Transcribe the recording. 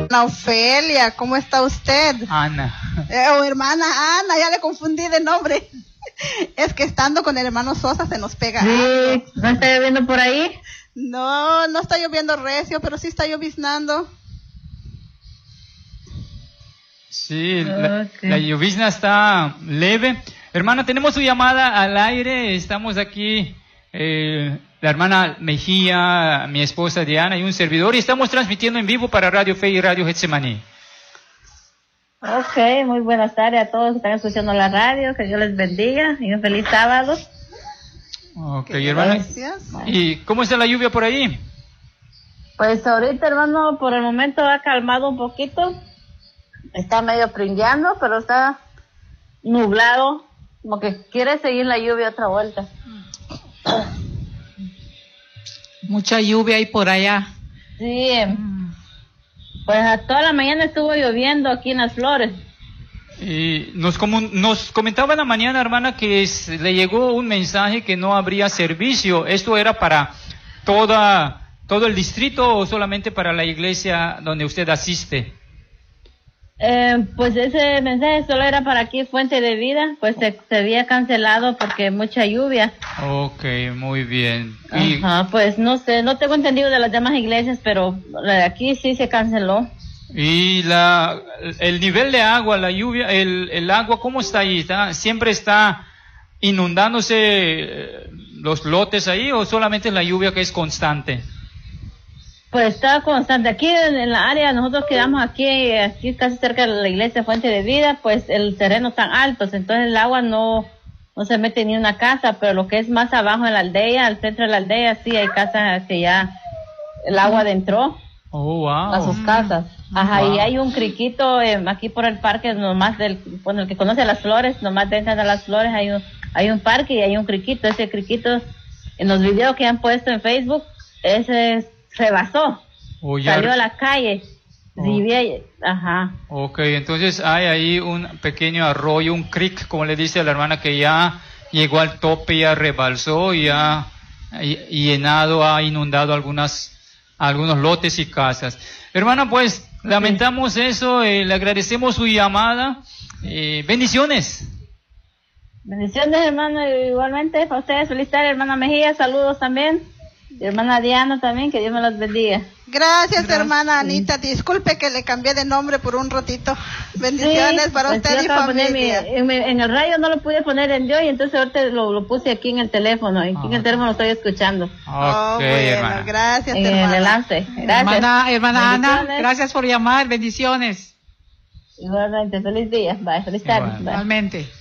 Ana Ofelia, ¿cómo está usted? Ana. O hermana Ana, ya le confundí de nombre. Es que estando con el hermano Sosa se nos pega. Sí, ¿no está lloviendo por ahí? No, no está lloviendo recio, pero sí está lloviznando. Sí, la llovizna está leve. Hermana, tenemos su llamada al aire. Estamos aquí, la hermana Mejía, mi esposa Diana y un servidor. Y estamos transmitiendo en vivo para Radio Fe y Radio Getsemaní. Ok, muy buenas tardes a todos que están escuchando la radio. Que Dios les bendiga y un feliz sábado. Ok, hermana. Gracias. ¿Y cómo está la lluvia por ahí? Pues ahorita, hermano, por el momento ha calmado un poquito. Está medio pringueando, pero está nublado. Como que quiere seguir la lluvia otra vuelta. Mucha lluvia ahí por allá. Sí, pues a toda la mañana estuvo lloviendo aquí en Las Flores. Y nos comentaba en la mañana, hermana, que le llegó un mensaje que no habría servicio. ¿Esto era para todo el distrito o solamente para la iglesia donde usted asiste? Pues ese mensaje solo era para aquí, Fuente de Vida, pues se había cancelado porque mucha lluvia. Ok, muy bien. Ajá, pues no sé, no tengo entendido de las demás iglesias, pero aquí sí se canceló. ¿Y el nivel de agua, la lluvia, el agua, cómo está ahí? ¿Siempre está inundándose los lotes ahí o solamente la lluvia que es constante? Pues está constante. Aquí en la área, nosotros quedamos aquí casi cerca de la iglesia Fuente de Vida, pues el terreno está alto, entonces el agua no se mete ni en una casa, pero lo que es más abajo en la aldea, al centro de la aldea, sí hay casas que ya el agua adentró. Oh, wow. A sus casas. Ajá, Wow. y hay un criquito aquí por el parque, nomás el que conoce Las Flores, nomás dentro de Las Flores hay un parque y hay un criquito. Ese criquito, en los videos que han puesto en Facebook, ese rebasó, salió a la calle. Ajá. Ok, entonces hay ahí un pequeño arroyo, un creek, como le dice a la hermana, que ya llegó al tope, ya rebalsó, ya llenado, ha inundado algunos lotes y casas. Hermana, pues lamentamos eso, le agradecemos su llamada, bendiciones. Bendiciones, hermano, igualmente para ustedes. Feliz tarde, hermana Mejía, saludos también. Y hermana Diana también, que Dios me las bendiga. Gracias, hermana Anita. Disculpe que le cambié de nombre por un ratito. Bendiciones para pues usted y familia. En el radio no lo pude poner en Dios y entonces ahorita lo puse aquí en el teléfono. Aquí en el teléfono lo estoy escuchando. Ok, hermana. Gracias, en hermana. el enlace. Gracias. Hermana Ana, gracias por llamar. Bendiciones. Igualmente, feliz día. Bye, feliz tarde. Bye. Igualmente.